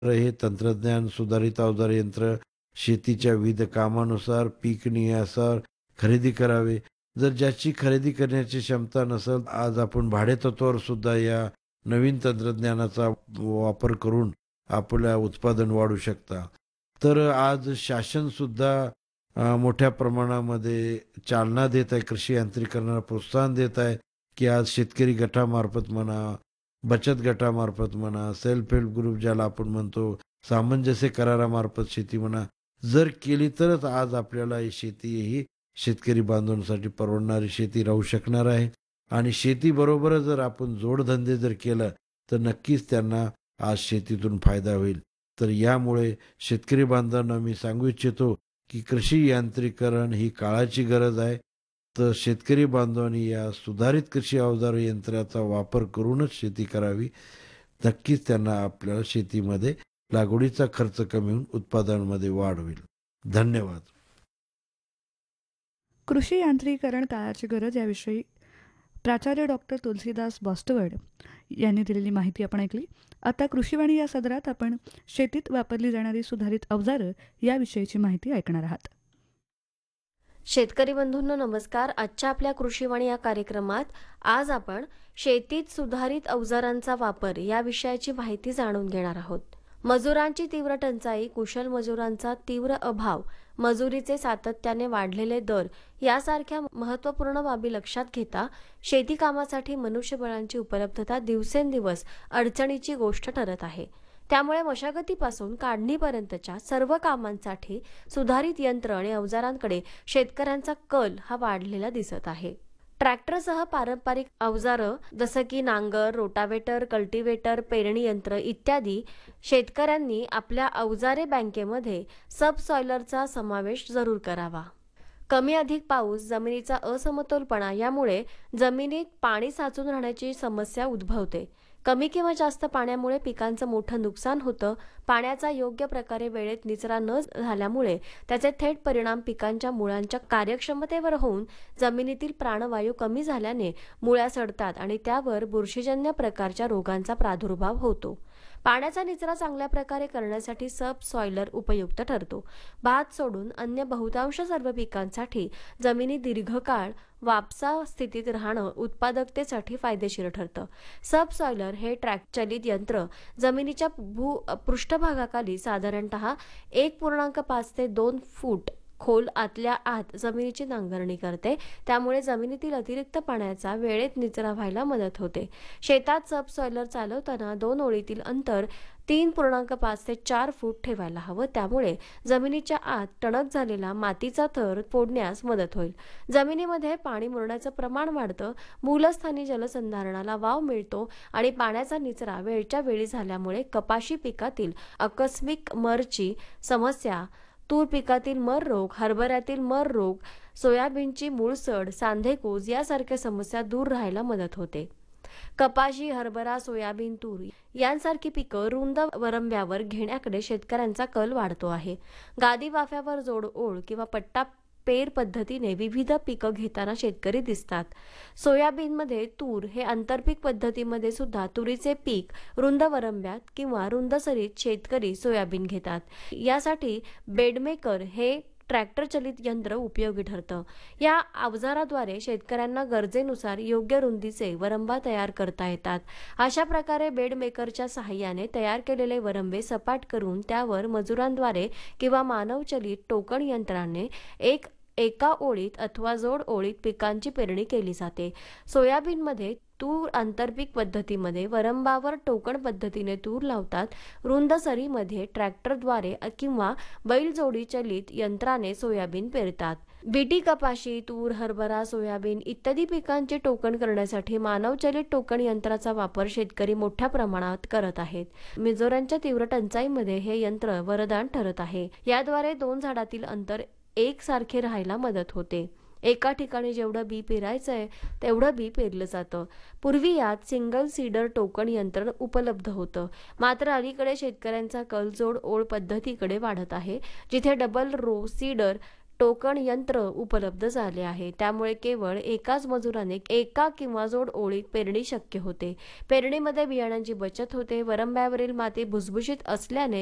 हे तंत्रज्ञान, सुधारित अवजार यंत्र शेतीच्या विविध कामानुसार, पीक नियानुसार खरेदी करावे. जर ज्याची खरेदी करण्याची क्षमता नसेल, आज आपण भाडेतत्त्वावर सुद्धा या नवीन तंत्रज्ञानाचा वापर करून आपलं उत्पादन वाढवू शकता. तर आज शासनसुद्धा मोठ्या प्रमाणामध्ये चालना देत आहे. कृषी यांत्रिकरणाला प्रोत्साहन देत आहे, की आज शेतकरी गटामार्फत म्हणा, बचत गटामार्फत म्हणा, सेल्फ हेल्प ग्रुप ज्याला आपण म्हणतो, सामंजस्य करारामार्फत शेती म्हणा, जर केली तरच आज आपल्याला ही शेती ही शेतकरी बांधवांसाठी परवडणारी शेती राहू शकणार आहे. आणि शेतीबरोबरच जर आपण जोडधंदे जर केलं, तर नक्कीच त्यांना आज शेतीतून फायदा होईल. तर यामुळे शेतकरी बांधवांना मी सांगू इच्छितो, की कृषी यांत्रिकरण ही काळाची गरज आहे. तर शेतकरी बांधवांनी या सुधारित कृषी अवजार यंत्राचा वापर करूनच शेती करावी. नक्कीच त्यांना आपल्याला शेतीमध्ये लागवडीचा खर्च कमी होऊन उत्पादनामध्ये वाढ होईल. धन्यवाद. कृषी यांत्रिकरण काळाची गरज याविषयी प्राचार्य डॉक्टर तुलसीदास बॉस्टवर्ड यांनी दिलेली माहिती आपण ऐकली. आता कृषीवाणी या सदरात आपण शेतीत वापरली जाणारी सुधारित अवजारं याविषयीची माहिती ऐकणार आहात. शेतकरी बंधूंनो नमस्कार. आजच्या आपल्या कृषीवाणी या कार्यक्रमात आज आपण शेतीत सुधारित अवजारांचा वापर या विषयाची माहिती जाणून घेणार आहोत. मजुरांची तीव्र टंचाई, कुशल मजुरांचा तीव्र अभाव, मजुरीचे सातत्याने वाढलेले दर यासारख्या महत्त्वपूर्ण बाबी लक्षात घेता शेती कामासाठी मनुष्यबळांची उपलब्धता दिवसेंदिवस अडचणीची गोष्ट ठरत आहे. त्यामुळे मशागतीपासून काढणीपर्यंतच्या सर्व कामांसाठी सुधारित यंत्र आणि अवजारांकडे शेतकऱ्यांचा कल हा वाढलेला दिसत आहे. ट्रॅक्टरसह पारंपरिक अवजारं जसं की नांगर, रोटावेटर, कल्टिवेटर, पेरणी यंत्र इत्यादी शेतकऱ्यांनी आपल्या अवजारे बँकेमध्ये सबसॉयलरचा समावेश जरूर करावा. कमी अधिक पाऊस, जमिनीचा असमतोलपणा यामुळे जमिनीत पाणी साचून राहण्याची समस्या उद्भवते. कमी किंवा जास्त पाण्यामुळे पिकांचं मोठं नुकसान होतं. पाण्याचा योग्य प्रकारे वेळेत निचरा न झाल्यामुळे त्याचे थेट परिणाम पिकांच्या मुळांच्या कार्यक्षमतेवर होऊन जमिनीतील प्राणवायू कमी झाल्याने मुळ्या सडतात आणि त्यावर बुरशीजन्य प्रकारच्या रोगांचा प्रादुर्भाव होतो. पाण्याचा निचरा चांगल्या प्रकारे करण्यासाठी सबसॉयलर उपयुक्त ठरतो. भात सोडून अन्य बहुतांश सर्व पिकांसाठी जमिनी दीर्घकाळ वापसा स्थितीत राहणं उत्पादकतेसाठी फायदेशीर ठरतं. सबसॉयलर हे ट्रॅक्टरचालित यंत्र जमिनीच्या पृष्ठभागाखाली साधारणतः 1.5 ते 2 फूट खोल आतल्या आत जमिनीची नांगरणी करते. त्यामुळे जमिनीतील अतिरिक्त पाण्याचा वेळेत निचरा व्हायला मदत होते. शेतात सबसॉयलर चालवताना 2 ओळीतील अंतर 3.5 ते 4 फूट ठेवायला हवं. त्यामुळे जमिनीच्या आत टणक झालेला मातीचा थर फोडण्यास मदत होईल. जमिनीमध्ये पाणी मुरण्याचं प्रमाण वाढतं. मूलस्थानी जलसंधारणाला वाव मिळतो आणि पाण्याचा निचरा वेळच्या वेळी झाल्यामुळे कपाशी पिकातील आकस्मिक मरची समस्या, तूर पिकातील मर रोग, हरभऱ्यातील मर रोग, सोयाबीनची मुळसड, सांधेकूज यासारख्या समस्या दूर राहायला मदत होते. कपाशी, हरभरा, सोयाबीन, तूर यांसारखी पिकं रुंद वरंब्यावर घेण्याकडे शेतकऱ्यांचा कल वाढतो आहे. गादी वाफ्यावर जोड ओळ किंवा पट्टा पेर पद्धतीने विविध पिकं घेताना शेतकरी दिसतात. सोयाबीनमध्ये तूर हे आंतरपीक पद्धतीमध्ये सुद्धा तुरीचे पीक रुंद वरंब्यात किंवा रुंद सरीत शेतकरी सोयाबीन घेतात. यासाठी बेडमेकर हे ट्रॅक्टर चलित यंत्र उपयोगी ठरतं. या अवजाराद्वारे शेतकऱ्यांना गरजेनुसार योग्य रुंदीचे वरंबा तयार करता येतात. अशा प्रकारे बेडमेकरच्या सहाय्याने तयार केलेले वरंबे सपाट करून त्यावर मजुरांद्वारे किंवा मानवचलित टोकण यंत्राने एका ओळीत अथवा जोड ओळीत पिकांची पेरणी केली जाते. सोयाबीनमध्ये तूर आंतरपीक पद्धतीमध्ये वरंबावर टोकण पद्धतीने तूर लावतात. रुंद सरीमध्ये ट्रॅक्टरद्वारे किंवा बैलजोडी चलित यंत्राने सोयाबीन पेरतात. बीटी कपाशी, तूर, हरभरा, सोयाबीन इत्यादी पिकांचे टोकण करण्यासाठी मानवचलित टोकण यंत्राचा वापर शेतकरी मोठ्या प्रमाणात करत आहेत. मजुरांच्या तीव्र टंचाईमध्ये हे यंत्र वरदान ठरत आहे. याद्वारे 2 झाडातील अंतर एकसारखे राहायला मदत होते. एका ठिकाणी जेवढं बी पेरायचंय तेवढं बी पेरलं जातं. पूर्वी यात सिंगल सीडर टोकण यंत्र उपलब्ध होतं. मात्र अलीकडे शेतकऱ्यांचा कल जोड ओळ पद्धतीकडे वाढत आहे, जिथे डबल रो सीडर टोकण यंत्र उपलब्ध झाले आहे. त्यामुळे केवळ एकाच मजुराने एका किंवा जोड ओळीत पेरणी शक्य होते. पेरणीमध्ये बियाणांची बचत होते. वरंब्यावरील माती भुसभुशीत असल्याने